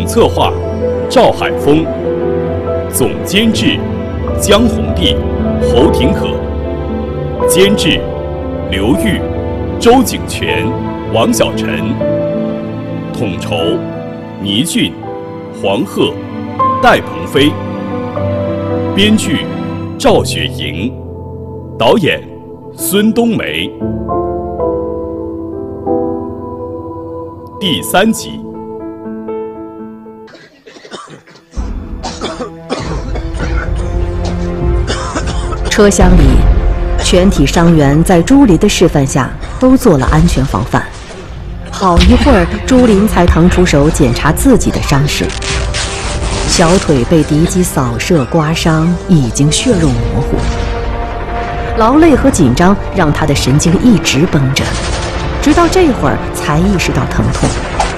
策划赵海峰，总监制江红丽、侯廷可，监制刘玉、周景全、王小晨，统筹倪俊、黄鹤、戴鹏飞，编剧赵雪莹，导演孙冬梅。第3集。 车厢里，全体伤员在朱琳的示范下都做了安全防范。好一会儿，朱琳才腾出手检查自己的伤势。小腿被敌机扫射刮伤，已经血肉模糊。劳累和紧张让他的神经一直绷着，直到这会儿才意识到疼痛。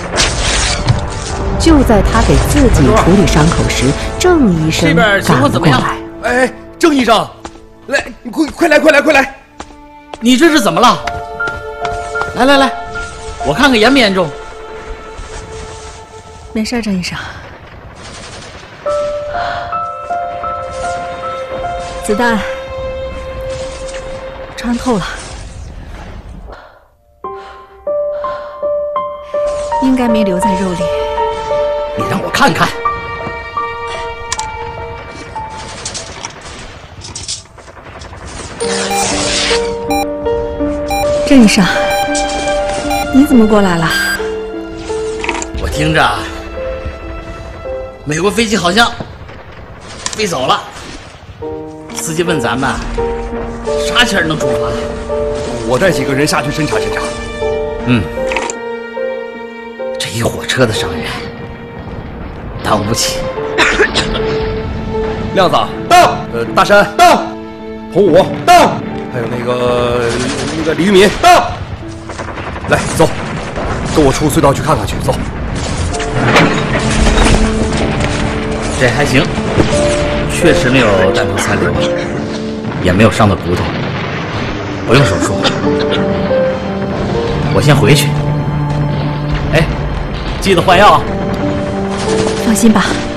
就在他给自己处理伤口时，郑医生赶了过来。 哎，郑医生，来，你快来！ 你这是怎么了？来，我看看严不严重。 没事，郑医生。子弹穿透了，应该没留在肉里。 你让我看看。 郑医生，你怎么过来了？ 我听着，美国飞机好像飞走了。司机问咱们啥前能出发？ 我带几个人下去侦查侦查。 这一火车的伤员耽误不起。 亮子到，大山到，洪武到，还有那个李玉民到。来，走，跟我出隧道去看看去，走。 这还行，确实没有弹头残留，也没有伤到骨头，不用手术。我先回去。哎，记得换药啊。 放心吧。